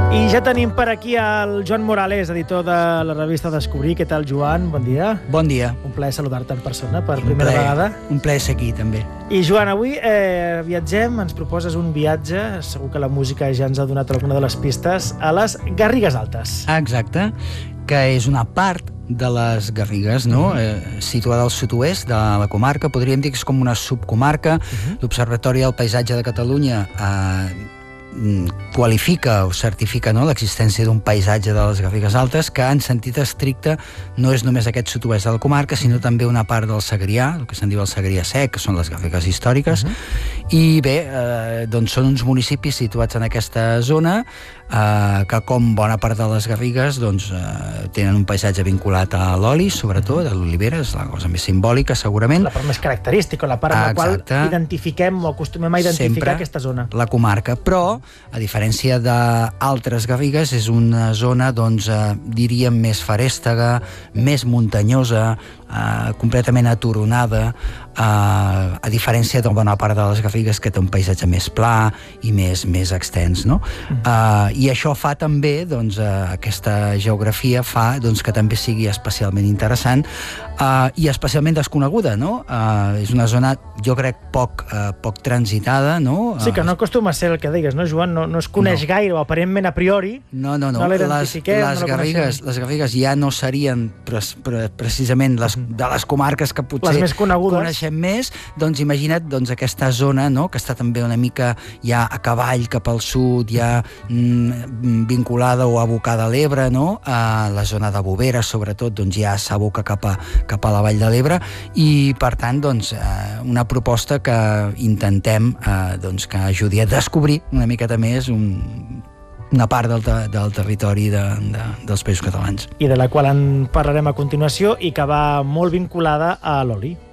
I ja tenim per aquí el Joan Morales, editor de la revista Descobrir. Què tal, Joan? Bon dia. Bon dia. Un plaer saludar-te en persona per primera vegada. Un plaer ser aquí, també. I, Joan, avui viatgem, ens proposes un viatge, segur que la música ja ens ha donat alguna de les pistes, a les Garrigues Altes. Exacte, que és una part de les Garrigues, no? Situada al sud-oest de la comarca, podríem dir que és com una subcomarca. L'Observatori del Paisatge de Catalunya qualifica o certifica l'existència d'un paisatge de les Garrigues Altes que en sentit estricte no és només aquest sud-oest de la comarca, sinó també una part del Segrià, el que se'n diu el Segrià Sec, que són les Garrigues històriques, i bé, doncs són uns municipis situats en aquesta zona que, com bona part de les Garrigues, doncs tenen un paisatge vinculat a l'oli, sobretot, a l'olivera, és la cosa més simbòlica, segurament. La part més característica, la part en la qual identifiquem o acostumem a identificar aquesta zona. La comarca, però a diferència d'altres Garrigues, és una zona, doncs, diríem, més farèstega, més muntanyosa, completament aturonada, a diferència de bona part de les Garrigues, que té un paisatge més pla i més extens, no? I això fa també, doncs, aquesta geografia fa que també sigui especialment interessant i especialment desconeguda, no? És una zona, jo crec, poc transitada, no? Sí, que no acostuma a ser el que digues, no, Joan? No es coneix gaire, o aparentment a priori. No. Les Garrigues ja no serien precisament de les comarques que potser les més conegudes coneixem més, doncs imagina't aquesta zona, no?, que està també una mica ja a cavall cap al sud, ja vinculada o abocada a l'Ebre, no?, a la zona de Bovera, sobretot, doncs ja s'aboca cap a la Vall de l'Ebre, i per tant, doncs, una proposta que intentem que ajudi a descobrir una miqueta més una part del territori dels Països Catalans. I de la qual en parlarem a continuació i que va molt vinculada a l'oli.